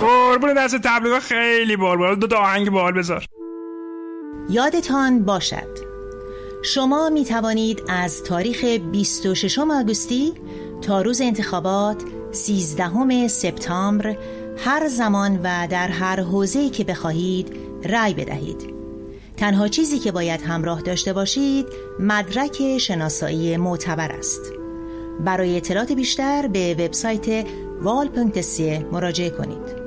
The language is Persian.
قربون دست تبلیغا خیلی بال دو آهنگ بال بذار. یادتان باشد شما می توانید از تاریخ 26 آگوستی تا روز انتخابات 13 سپتامبر هر زمان و در هر حوزه‌ای که بخواهید رأی بدهید. تنها چیزی که باید همراه داشته باشید مدرک شناسایی معتبر است. برای اطلاعات بیشتر به وبسایت val.se مراجعه کنید.